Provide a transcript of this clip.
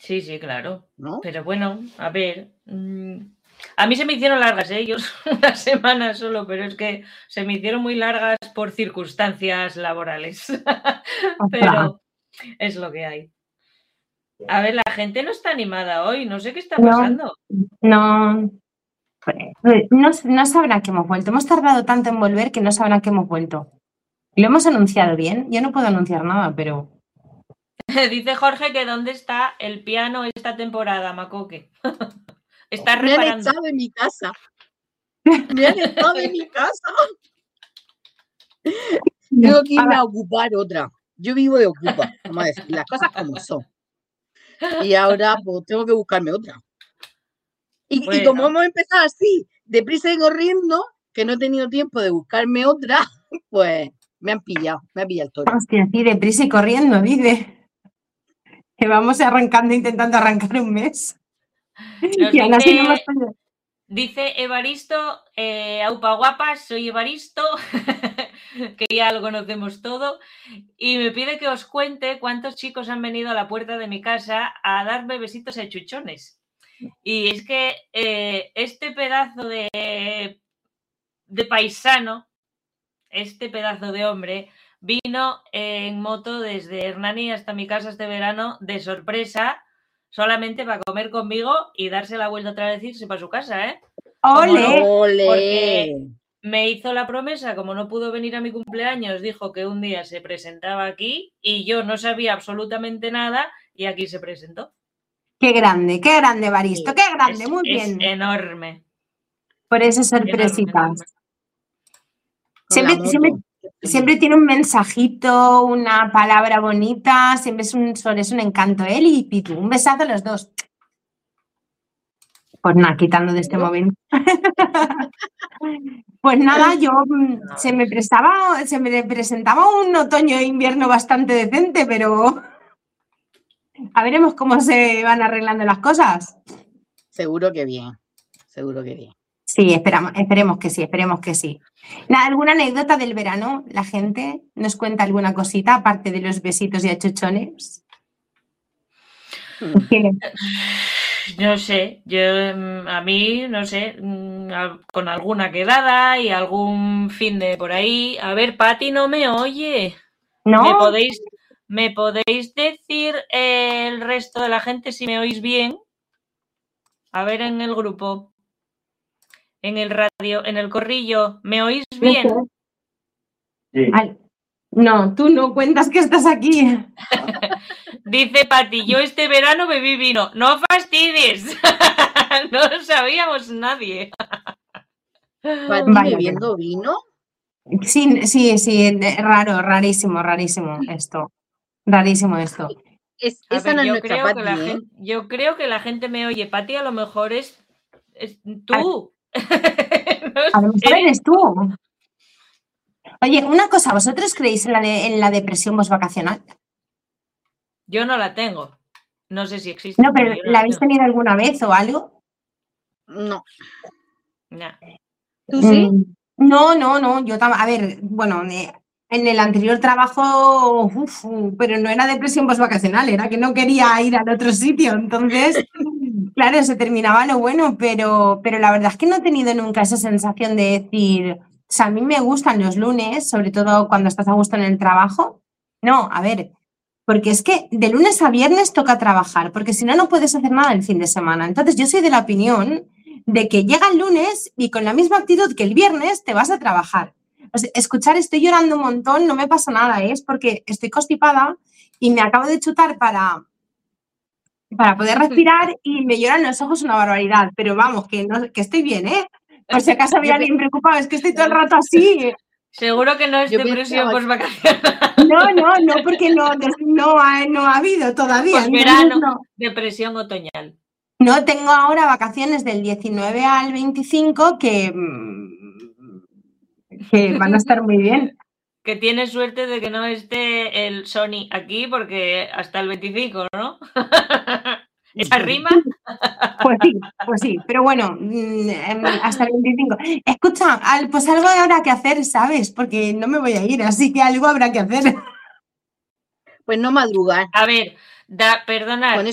Sí, sí, claro. ¿no? Pero bueno, a ver. A mí se me hicieron largas, yo una semana solo, pero es que se me hicieron muy largas por circunstancias laborales. Pero es lo que hay. A ver, la gente no está animada hoy, no sé qué está pasando. No sabrán que hemos vuelto. Hemos tardado tanto en volver que no sabrán que hemos vuelto. Lo hemos anunciado bien. Yo no puedo anunciar nada, pero... Dice Jorge que dónde está el piano esta temporada, Macoque. Está Me han reparando. echado de mi casa. Me han echado de mi casa. Tengo que irme a ocupar otra. Yo vivo de ocupa, vamos a decir, las cosas como son. Y ahora pues tengo que buscarme otra. Y como hemos empezado así, deprisa y corriendo, que no he tenido tiempo de buscarme otra, pues me ha pillado el toro. Hostia, sí, deprisa y corriendo, dice. Que vamos arrancando, intentando arrancar un mes. Y aún así no hemos podido. Dice Evaristo, aupa guapas, soy Evaristo, que ya lo conocemos todo, y me pide que os cuente cuántos chicos han venido a la puerta de mi casa a darme besitos a chuchones. Y es que este pedazo de paisano, este pedazo de hombre, vino en moto desde Hernani hasta mi casa este verano de sorpresa, solamente para comer conmigo y darse la vuelta otra vez y irse para su casa, ¿eh? ¡Ole! No, porque me hizo la promesa, como no pudo venir a mi cumpleaños, dijo que un día se presentaba aquí y yo no sabía absolutamente nada y aquí se presentó. ¡Qué grande, Evaristo! Sí, ¡qué grande! Muy bien. Es enorme. Por esas sorpresitas. Siempre tiene un mensajito, una palabra bonita, siempre es un encanto. Él y Pitu, un besazo a los dos. Pues nada, quitando de este momento. Pues nada, se me presentaba un otoño e invierno bastante decente, pero a veremos cómo se van arreglando las cosas. Seguro que bien. Sí, esperemos que sí. ¿Alguna anécdota del verano? ¿La gente nos cuenta alguna cosita aparte de los besitos y achuchones? No sé, a mí, no sé, con alguna quedada y algún fin de por ahí. A ver, Pati no me oye. ¿No? ¿Me podéis decir el resto de la gente si me oís bien? A ver en el grupo, en el radio, en el corrillo, ¿me oís bien? Sí. No, tú no cuentas que estás aquí. Dice Pati, yo este verano bebí vino. ¡No fastidies! No lo sabíamos nadie. ¿Pati bebiendo vino? Sí, rarísimo esto. Rarísimo esto. Esa no es nuestra Pati, ¿eh? Yo creo que la gente me oye. Pati, a lo mejor es tú. A lo mejor eres tú. Oye, una cosa, ¿vosotros creéis en la depresión postvacacional? Yo no la tengo. No sé si existe. No, pero ¿la habéis tenido alguna vez o algo? No. Nah. ¿Tú sí? No. Yo a ver, bueno, en el anterior trabajo, pero no era depresión postvacacional, era que no quería ir al otro sitio. Entonces, claro, se terminaba lo bueno, pero la verdad es que no he tenido nunca esa sensación de decir, o sea, a mí me gustan los lunes, sobre todo cuando estás a gusto en el trabajo. No, a ver, porque es que de lunes a viernes toca trabajar, porque si no, no puedes hacer nada el fin de semana. Entonces, yo soy de la opinión de que llega el lunes y con la misma actitud que el viernes te vas a trabajar. O sea, escuchar estoy llorando un montón, no me pasa nada, es porque estoy constipada y me acabo de chutar para poder respirar y me lloran los ojos una barbaridad. Pero vamos, que estoy bien, ¿eh? Por si acaso había alguien preocupado, es que estoy todo el rato así. Seguro que no es depresión postvacacional. No, porque no ha habido todavía. Pues verano, no. Depresión otoñal. No, tengo ahora vacaciones del 19 al 25 que van a estar muy bien. Que tienes suerte de que no esté el Sony aquí porque hasta el 25, ¿no? ¿Esa rima? Pues sí, pero bueno, hasta el 25. Escucha, pues algo habrá que hacer, ¿sabes? Porque no me voy a ir, así que algo habrá que hacer. Pues no madrugar. A ver, perdonad.